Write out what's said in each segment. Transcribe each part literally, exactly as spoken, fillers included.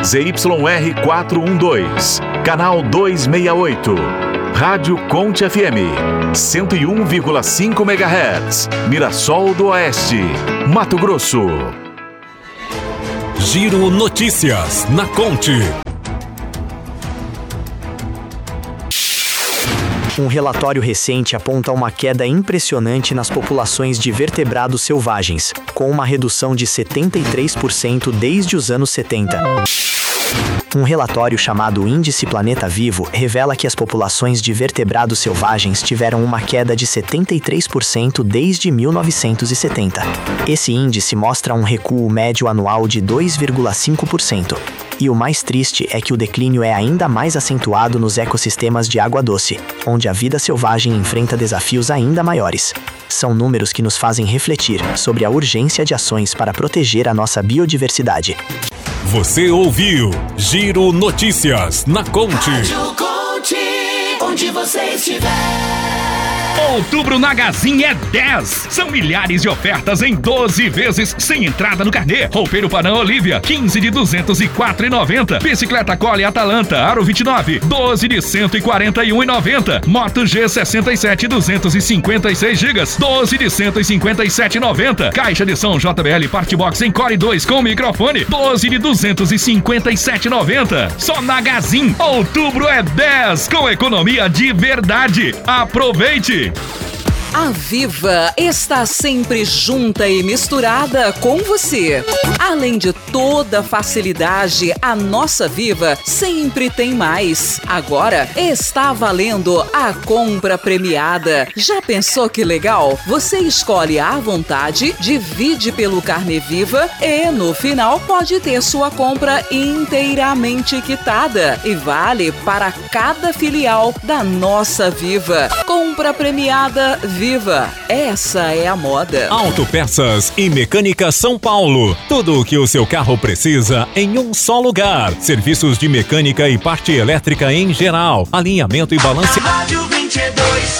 Z Y R quatrocentos e doze, canal duzentos e sessenta e oito. Rádio Conte F M, cento e um vírgula cinco megahertz, Mirassol do Oeste, Mato Grosso. Giro Notícias na Conte. Um relatório recente aponta uma queda impressionante nas populações de vertebrados selvagens, com uma redução de setenta e três por cento desde os anos setenta. Um relatório chamado Índice Planeta Vivo revela que as populações de vertebrados selvagens tiveram uma queda de setenta e três por cento desde mil novecentos e setenta. Esse índice mostra um recuo médio anual de dois vírgula cinco por cento. E o mais triste é que o declínio é ainda mais acentuado nos ecossistemas de água doce, onde a vida selvagem enfrenta desafios ainda maiores. São números que nos fazem refletir sobre a urgência de ações para proteger a nossa biodiversidade. Você ouviu Giro Notícias na Conte. Rádio Conte, onde você estiver. Outubro na Gazin é dez. São milhares de ofertas em doze vezes sem entrada no carnê. Roupeiro Panam Olivia, quinze de duzentos e quatro reais e noventa centavos. Bicicleta Cole Atalanta, Aro vinte e nove, doze de cento e quarenta e um reais e noventa centavos. Moto G sessenta e sete, duzentos e cinquenta e seis gigas, doze de cento e cinquenta e sete reais e noventa centavos. Caixa de som J B L Part Box em Core dois com microfone, doze de duzentos e cinquenta e sete reais e noventa centavos. Só na Gazin, outubro é dez, com economia de verdade. Aproveite! A Viva está sempre junta e misturada com você. Além de toda facilidade, a nossa Viva sempre tem mais. Agora está valendo a compra premiada. Já pensou que legal? Você escolhe à vontade, divide pelo Carnê Viva e no final pode ter sua compra inteiramente quitada e vale para cada filial da nossa Viva. Compra premiada Viva, essa é a moda. Autopeças e Mecânica São Paulo. Tudo o que o seu carro precisa em um só lugar. Serviços de mecânica e parte elétrica em geral. Alinhamento e balanceamento. Rádio vinte e dois.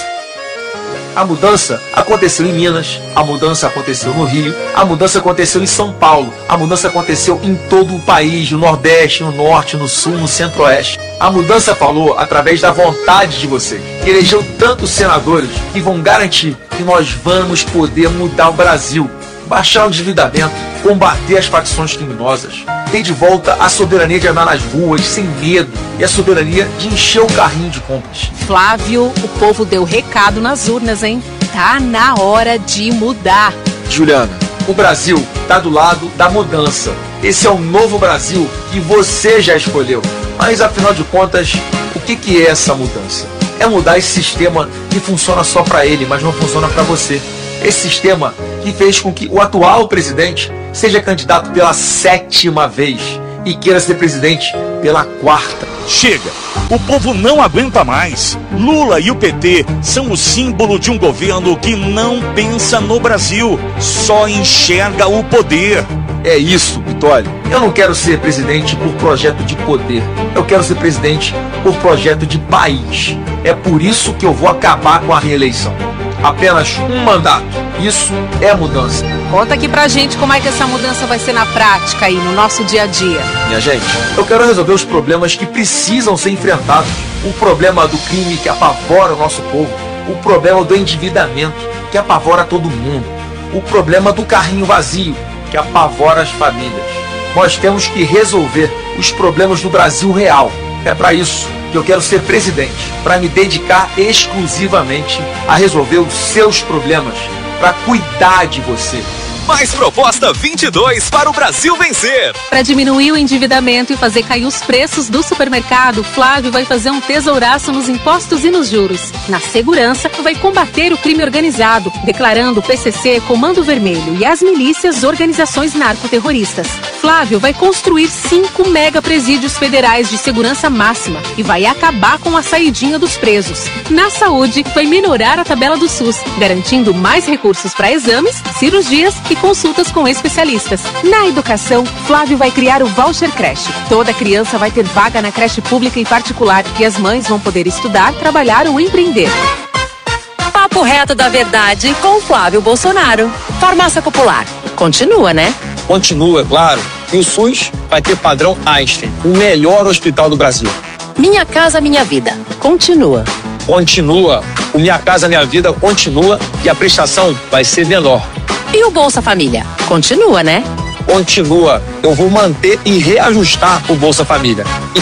A mudança aconteceu em Minas, a mudança aconteceu no Rio, a mudança aconteceu em São Paulo, a mudança aconteceu em todo o país, no Nordeste, no Norte, no Sul, no Centro-Oeste. A mudança falou através da vontade de vocês, que elegeu tantos senadores que vão garantir que nós vamos poder mudar o Brasil, baixar o endividamento, combater as facções criminosas, ter de volta a soberania de andar nas ruas sem medo e a soberania de encher o carrinho de compras. Flávio, o povo deu recado nas urnas, hein? Tá na hora de mudar. Juliana, o Brasil tá do lado da mudança. Esse é o novo Brasil que você já escolheu. Mas afinal de contas, o que que é essa mudança? É mudar esse sistema que funciona só para ele, mas não funciona para você. Esse sistema que fez com que o atual presidente seja candidato pela sétima vez e queira ser presidente pela quarta. Chega! O povo não aguenta mais. Lula e o P T são o símbolo de um governo que não pensa no Brasil, só enxerga o poder. É isso, Vitória. Eu não quero ser presidente por projeto de poder. Eu quero ser presidente por projeto de país. É por isso que eu vou acabar com a reeleição. Apenas um mandato. Isso é mudança. Conta aqui pra gente como é que essa mudança vai ser na prática aí, no nosso dia a dia. Minha gente, eu quero resolver os problemas que precisam ser enfrentados. O problema do crime que apavora o nosso povo. O problema do endividamento, que apavora todo mundo. O problema do carrinho vazio, que apavora as famílias. Nós temos que resolver os problemas do Brasil real. É para isso que eu quero ser presidente, para me dedicar exclusivamente a resolver os seus problemas, para cuidar de você. Mais Proposta vinte e dois para o Brasil vencer. Para diminuir o endividamento e fazer cair os preços do supermercado, Flávio vai fazer um tesouraço nos impostos e nos juros. Na segurança, vai combater o crime organizado, declarando o P C C Comando Vermelho e as milícias organizações narcoterroristas. Flávio vai construir cinco mega presídios federais de segurança máxima e vai acabar com a saidinha dos presos. Na saúde, vai melhorar a tabela do SUS, garantindo mais recursos para exames, cirurgias e consultas com especialistas. Na educação, Flávio vai criar o Voucher Creche. Toda criança vai ter vaga na creche pública e particular e as mães vão poder estudar, trabalhar ou empreender. Papo reto da verdade com Flávio Bolsonaro. Farmácia Popular. Continua, né? Continua, é claro. E o SUS vai ter padrão Einstein, o melhor hospital do Brasil. Minha Casa Minha Vida. Continua. Continua. O Minha Casa Minha Vida continua e a prestação vai ser menor. E o Bolsa Família? Continua, né? Continua. Eu vou manter e reajustar o Bolsa Família. E